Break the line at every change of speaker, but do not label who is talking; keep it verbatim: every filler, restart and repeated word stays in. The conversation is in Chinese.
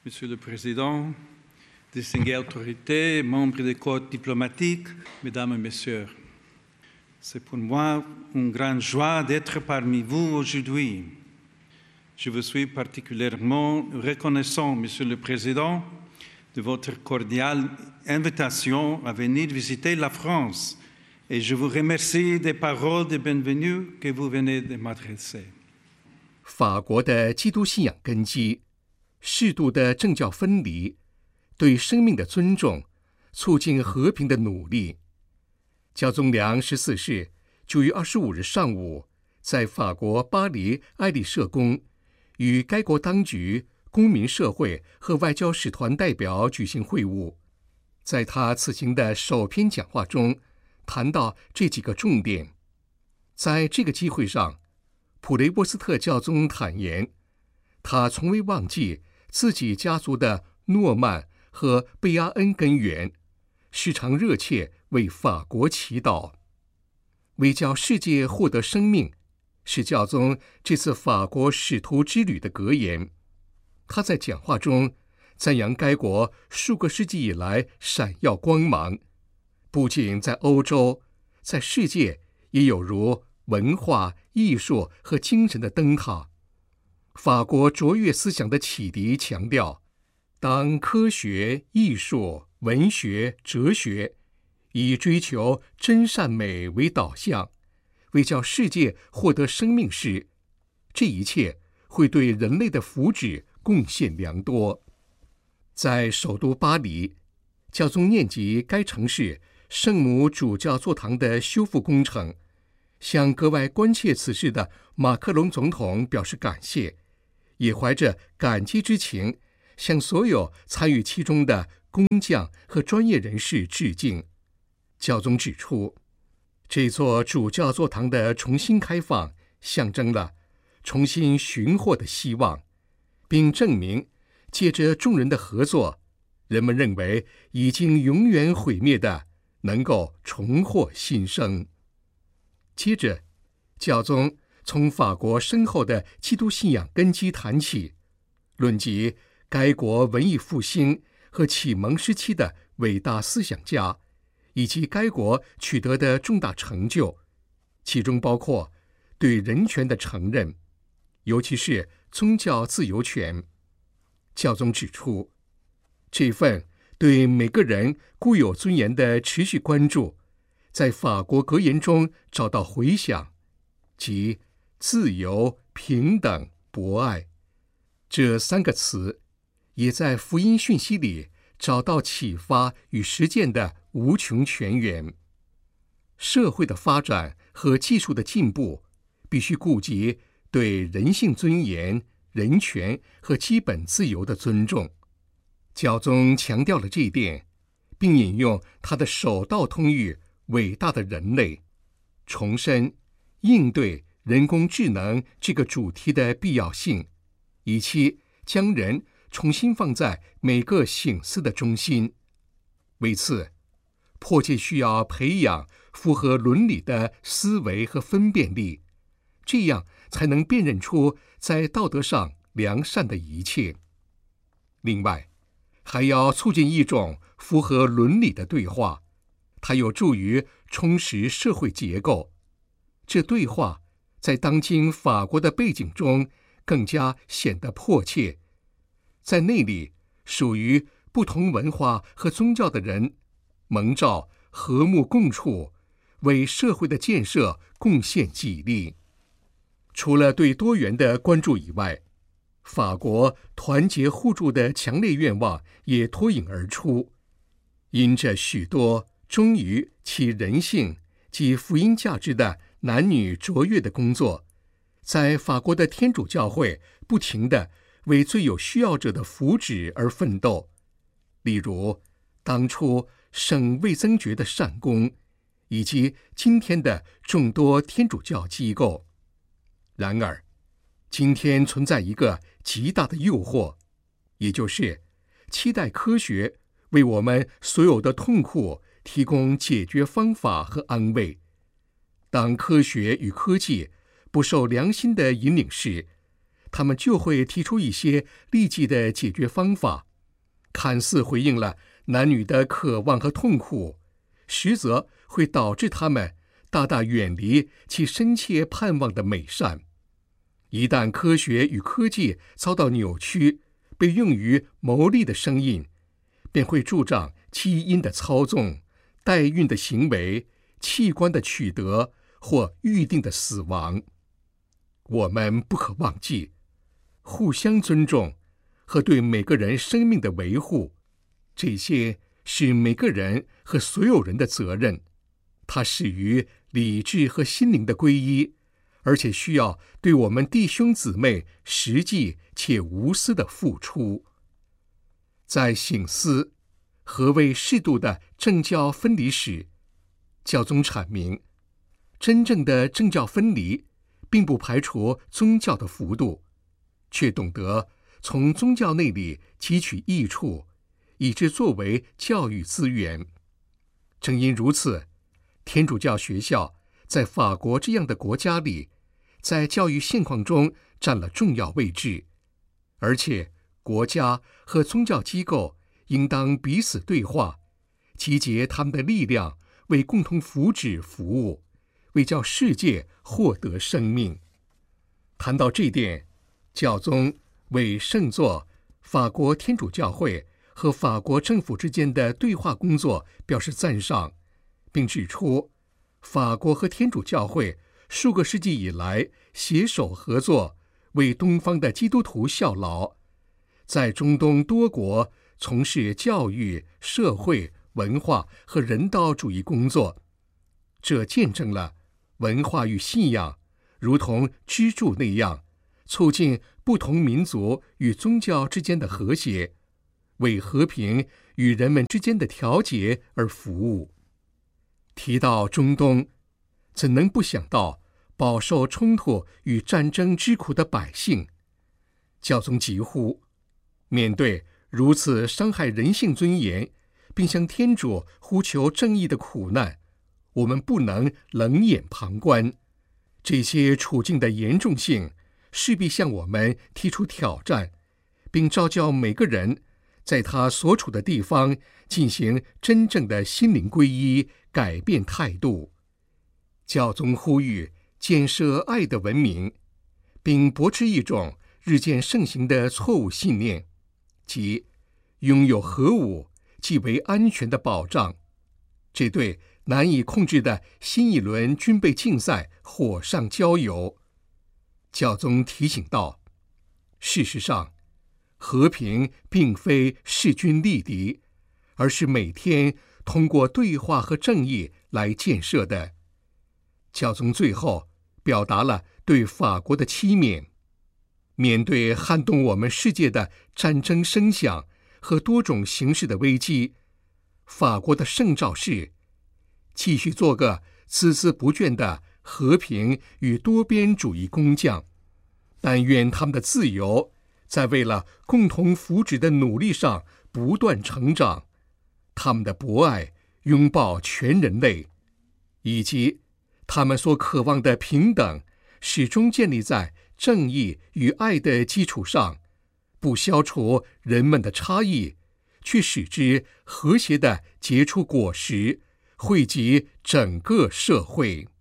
Monsieur le Président, distinguées autorités, membres des corps diplomatiques, Mesdames et Messieurs, c'est pour moi une grande joie d'être parmi vous aujourd'hui. Je vous suis particulièrement reconnaissant, Monsieur le Président, de votre cordiale invitation à venir visiter la France et je vous remercie des paroles de bienvenue que vous venez de m'adresser.
法国的基督信仰根基，适度的政教分离，对生命的尊重，促进和平的努力。教宗良十四世九月二十五日上午，在法国巴黎爱丽舍宫，与该国当局、公民社会和外交使团代表举行会晤。在他此行的首篇讲话中，谈到这几个重点。在这个机会上，普雷波斯特教宗坦言，他从未忘记自己家族的诺曼和贝阿恩根源，时常热切为法国祈祷。为叫世界获得生命，是教宗这次法国使徒之旅的格言。他在讲话中赞扬该国数个世纪以来闪耀光芒，不仅在欧洲，在世界也有如文化、艺术和精神的灯塔。法国卓越思想的启迪强调，当科学、艺术、文学、哲学以追求真善美为导向，为叫世界获得生命时，这一切会对人类的福祉贡献良多。在首都巴黎，教宗念及该城市圣母主教座堂的修复工程，向格外关切此事的马克龙总统表示感谢，也怀着感激之情向所有参与其中的工匠和专业人士致敬。教宗指出，这座主教座堂的重新开放象征了重新寻获的希望，并证明借着众人的合作，人们认为已经永远毁灭的能够重获新生。接着，教宗从法国深厚的基督信仰根基谈起，论及该国文艺复兴和启蒙时期的伟大思想家，以及该国取得的重大成就，其中包括对人权的承认，尤其是宗教自由权。教宗指出，这份对每个人固有尊严的持续关注，在法国格言中找到回响，即自由、平等、博爱。这三个词也在福音讯息里找到启发与实践的无穷泉源。社会的发展和技术的进步必须顾及对人性尊严、人权和基本自由的尊重。教宗强调了这一点，并引用他的首道通谕伟大的人类，重申应对人工智能这个主题的必要性，以期将人重新放在每个省思的中心。为此，迫切需要培养符合伦理的思维和分辨力，这样才能辨认出在道德上良善的一切。另外，还要促进一种符合伦理的对话，它有助于充实社会结构。这对话在当今法国的背景中更加显得迫切。在那里，属于不同文化和宗教的人蒙召和睦共处，为社会的建设贡献己力。除了对多元的关注以外，法国团结互助的强烈愿望也脱颖而出。因着许多忠于其人性及福音价值的男女卓越的工作，在法国的天主教会不停地为最有需要者的福祉而奋斗。例如，当初圣卫增爵的善功，以及今天的众多天主教机构。然而，今天存在一个极大的诱惑，也就是期待科学为我们所有的痛苦提供解决方法和安慰。当科学与科技不受良心的引领时， 他们就会提出一些立即的解决方法，看似回应了男女的渴望和痛苦，实则会导致他们大大远离其深切盼望的美善。一旦科学与科技遭到扭曲，被用于牟利的生意，便会助长基因的操纵、代孕的行为、器官的取得或预定的死亡。我们不可忘记，互相尊重和对每个人生命的维护，这些是每个人和所有人的责任。它始于理智和心灵的归一，而且需要对我们弟兄姊妹实际且无私的付出。在省思何谓适度的政教分离时，教宗阐明，真正的政教分离并不排除宗教的幅度，却懂得从宗教内里汲取益处，以致作为教育资源。正因如此，天主教学校在法国这样的国家里，在教育现况中占了重要位置，而且国家和宗教机构应当彼此对话，集结他们的力量，为共同福祉服务，为叫世界获得生命。谈到这点，教宗为圣座、法国天主教会和法国政府之间的对话工作表示赞赏，并指出，法国和天主教会数个世纪以来携手合作，为东方的基督徒效劳，在中东多国从事教育、社会、文化和人道主义工作。这见证了文化与信仰如同支柱那样，促进不同民族与宗教之间的和谐，为和平与人们之间的调节而服务。提到中东，怎能不想到饱受冲突与战争之苦的百姓？教宗疾呼，面对如此伤害人性尊严，并向天主呼求正义的苦难，我们不能冷眼旁观。这些处境的严重性势必向我们提出挑战，并召叫每个人在他所处的地方进行真正的心灵皈依，改变态度。教宗呼吁建设爱的文明，并驳斥一种日渐盛行的错误信念，即拥有核武即为安全的保障。这对难以控制的新一轮军备竞赛火上浇油。教宗提醒道，事实上，和平并非势均力敌，而是每天通过对话和正义来建设的。教宗最后表达了对法国的期勉。面对撼动我们世界的战争声响和多种形式的危机，法国的圣召是继续做个孜孜不倦的和平与多边主义工匠，但愿他们的自由在为了共同福祉的努力上不断成长，他们的博爱拥抱全人类，以及他们所渴望的平等始终建立在正义与爱的基础上，不消除人们的差异，却使之和谐地结出果实，惠及整个社会。